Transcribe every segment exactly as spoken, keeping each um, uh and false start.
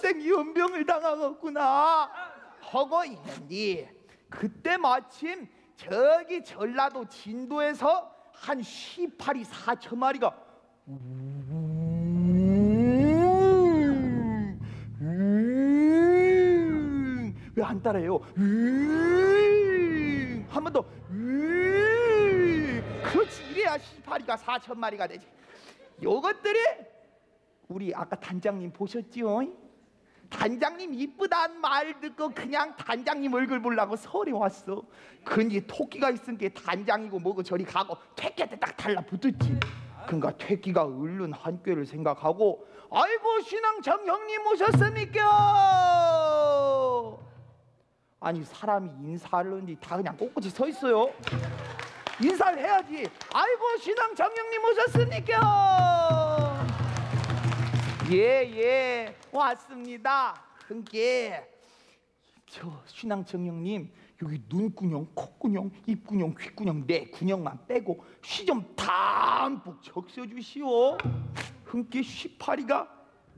생연병을 당하겠구나 하고 있는데, 그때 마침 저기 전라도 진도에서 한 시파리 사천 마리가 왜 안 따라해요? 한 번 더. 그렇지, 이래야 시파리가 사천 마리가 되지. 요것들이 우리 아까 단장님 보셨지요? 단장님 이쁘단 말 듣고 그냥 단장님 얼굴 보려고 서울에 왔어. 근데 토끼가 있은 게 단장이고 뭐고 저리 가고 퇴끼한테 딱 달라붙었지. 그러니까 퇴끼가 얼른 한 꾀를 생각하고, 아이고 신앙 정형님 오셨습니까? 아니 사람이 인사를 하는데 다 그냥 꼿꼿이 서 있어요. 인사를 해야지. 아이고 신앙 정형님 오셨습니까? 예예 예, 왔습니다. 그게 저 신앙 정형님 여기 눈구녕, 콧구녕, 입구녕, 귓구녕 네 구녕만 빼고 시 좀 담뿍 적셔주시오. 흔께 시파리가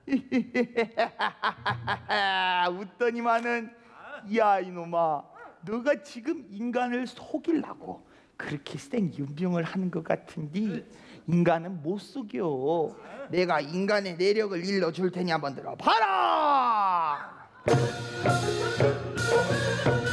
웃더니만은, 야 이놈아, 너가 지금 인간을 속이려고 그렇게 센 연병을 하는 것 같은데 인간은 못 속여. 내가 인간의 내력을 일러줄 테니 한번 들어봐라.